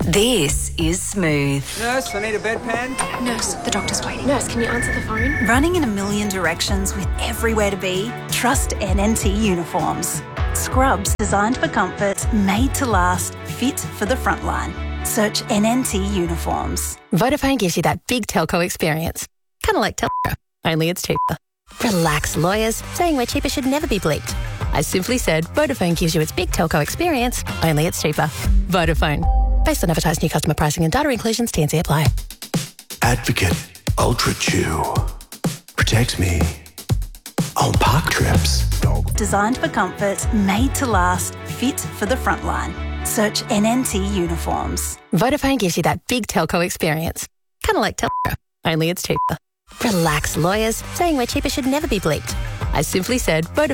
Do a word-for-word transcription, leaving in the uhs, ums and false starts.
This is Smooth. Nurse, I need a bedpan. Nurse, the doctor's waiting. Nurse, can you answer the phone? Running in a million directions with everywhere to be? Trust N N T Uniforms. Scrubs designed for comfort, made to last, fit for the front line. Search N N T Uniforms. Vodafone gives you that big telco experience. Kind of like telco, only it's cheaper. Relax, lawyers. Saying we're cheaper should never be bleeped. I simply said Vodafone gives you its big telco experience, only it's cheaper. Vodafone. Based on advertised new customer pricing and data inclusions, T and C apply. Advocate Ultra Chew protects me on park trips. Designed for comfort, made to last, fit for the front line. Search N N T Uniforms. Vodafone gives you that big telco experience. Kind of like telco, only it's cheaper. Relax, lawyers. Saying we're cheaper should never be bleeped. I simply said Vodafone